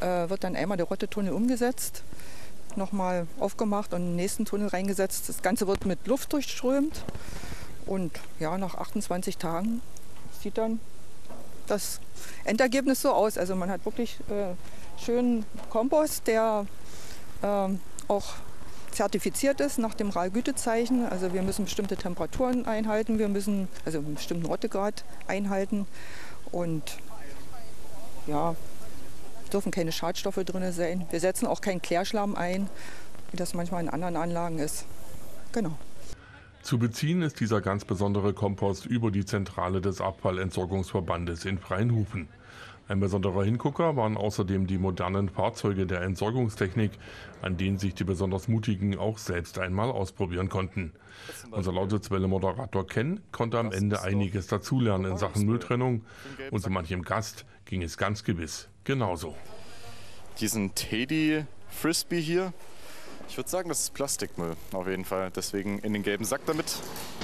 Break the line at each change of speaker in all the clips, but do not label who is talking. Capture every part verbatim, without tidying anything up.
äh, wird dann einmal der Rottetunnel umgesetzt, nochmal aufgemacht und den nächsten Tunnel reingesetzt. Das Ganze wird mit Luft durchströmt und ja, nach achtundzwanzig Tagen sieht dann das Endergebnis so aus. Also man hat wirklich äh, schönen Kompost, der äh, auch zertifiziert ist nach dem R A L-Gütezeichen. Also wir müssen bestimmte Temperaturen einhalten, wir müssen also einen bestimmten Rottegrad einhalten und ja, dürfen keine Schadstoffe drin sein. Wir setzen auch keinen Klärschlamm ein, wie das manchmal in anderen Anlagen ist. Genau.
Zu beziehen ist dieser ganz besondere Kompost über die Zentrale des Abfallentsorgungsverbandes in Freienhufen. Ein besonderer Hingucker waren außerdem die modernen Fahrzeuge der Entsorgungstechnik, an denen sich die besonders Mutigen auch selbst einmal ausprobieren konnten. Unser Lausitzwelle-Moderator Ken konnte am Ende einiges dazulernen in Sachen Mülltrennung und so manchem Gast ging es ganz gewiss genauso.
Diesen Teddy Frisbee hier, ich würde sagen, das ist Plastikmüll auf jeden Fall, deswegen in den gelben Sack damit.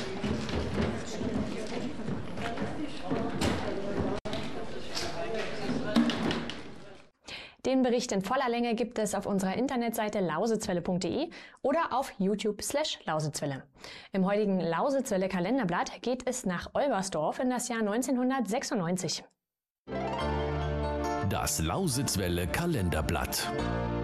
Den Bericht in voller Länge gibt es auf unserer Internetseite lausitzwelle punkt de oder auf YouTube slash Lausitzwelle. Im heutigen Lausitzwelle Kalenderblatt geht es nach Olbersdorf in das Jahr neunzehnhundertsechsundneunzig.
Das Lausitzwelle Kalenderblatt.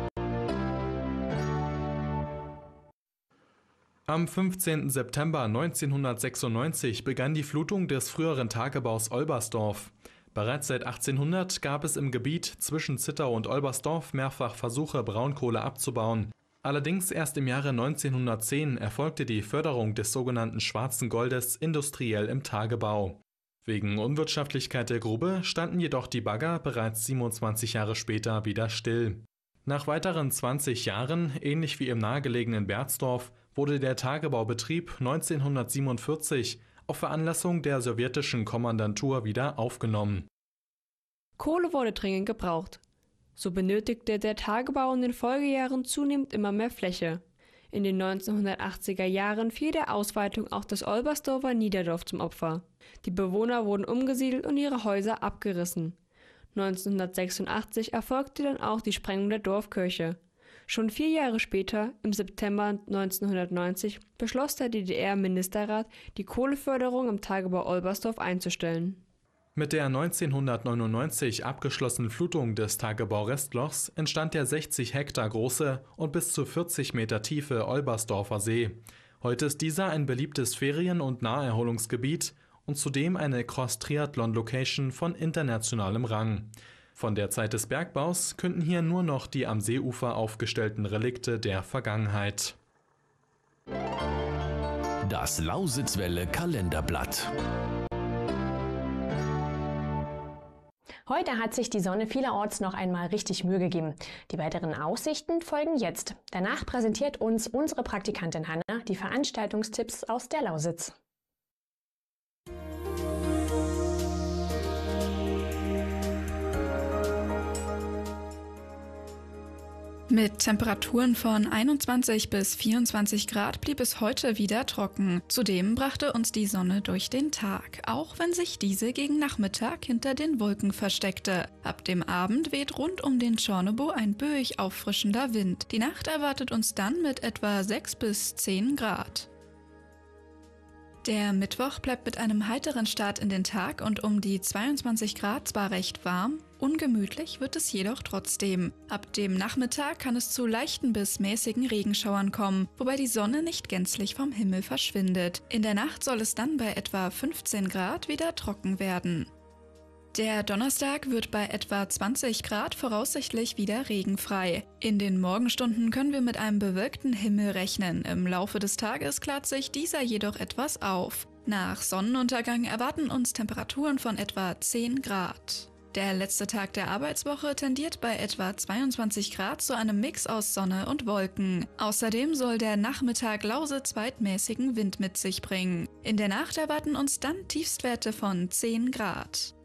Am fünfzehnten September neunzehnhundertsechsundneunzig begann die Flutung des früheren Tagebaus Olbersdorf. Bereits seit achtzehnhundert gab es im Gebiet zwischen Zittau und Olbersdorf mehrfach Versuche, Braunkohle abzubauen. Allerdings erst im Jahre neunzehnhundertzehn erfolgte die Förderung des sogenannten Schwarzen Goldes industriell im Tagebau. Wegen Unwirtschaftlichkeit der Grube standen jedoch die Bagger bereits siebenundzwanzig Jahre später wieder still. Nach weiteren zwanzig Jahren, ähnlich wie im nahegelegenen Berzdorf, wurde der Tagebaubetrieb neunzehnhundertsiebenundvierzig auf Veranlassung der sowjetischen Kommandantur wieder aufgenommen.
Kohle wurde dringend gebraucht. So benötigte der Tagebau in den Folgejahren zunehmend immer mehr Fläche. In den neunzehnhundertachtziger Jahren fiel der Ausweitung auch das Olbersdorfer Niederdorf zum Opfer. Die Bewohner wurden umgesiedelt und ihre Häuser abgerissen. neunzehnhundertsechsundachtzig erfolgte dann auch die Sprengung der Dorfkirche. Schon vier Jahre später, im September neunzehnhundertneunzig, beschloss der D D R-Ministerrat, die Kohleförderung im Tagebau Olbersdorf einzustellen.
Mit der neunzehnhundertneunundneunzig abgeschlossenen Flutung des Tagebau-Restlochs entstand der sechzig Hektar große und bis zu vierzig Meter tiefe Olbersdorfer See. Heute ist dieser ein beliebtes Ferien- und Naherholungsgebiet und zudem eine Cross-Triathlon-Location von internationalem Rang. Von der Zeit des Bergbaus künden hier nur noch die am Seeufer aufgestellten Relikte der Vergangenheit.
Das Lausitzwelle Kalenderblatt.
Heute hat sich die Sonne vielerorts noch einmal richtig Mühe gegeben. Die weiteren Aussichten folgen jetzt. Danach präsentiert uns unsere Praktikantin Hanna die Veranstaltungstipps aus der Lausitz.
Mit Temperaturen von einundzwanzig bis vierundzwanzig Grad blieb es heute wieder trocken. Zudem brachte uns die Sonne durch den Tag, auch wenn sich diese gegen Nachmittag hinter den Wolken versteckte. Ab dem Abend weht rund um den Tschornobo ein böig auffrischender Wind. Die Nacht erwartet uns dann mit etwa sechs bis zehn Grad. Der Mittwoch bleibt mit einem heiteren Start in den Tag und um die zweiundzwanzig Grad zwar recht warm, ungemütlich wird es jedoch trotzdem. Ab dem Nachmittag kann es zu leichten bis mäßigen Regenschauern kommen, wobei die Sonne nicht gänzlich vom Himmel verschwindet. In der Nacht soll es dann bei etwa fünfzehn Grad wieder trocken werden. Der Donnerstag wird bei etwa zwanzig Grad voraussichtlich wieder regenfrei. In den Morgenstunden können wir mit einem bewölkten Himmel rechnen. Im Laufe des Tages klart sich dieser jedoch etwas auf. Nach Sonnenuntergang erwarten uns Temperaturen von etwa zehn Grad. Der letzte Tag der Arbeitswoche tendiert bei etwa zweiundzwanzig Grad zu einem Mix aus Sonne und Wolken. Außerdem soll der Nachmittag Lausitz zweitmäßigen Wind mit sich bringen. In der Nacht erwarten uns dann Tiefstwerte von zehn Grad.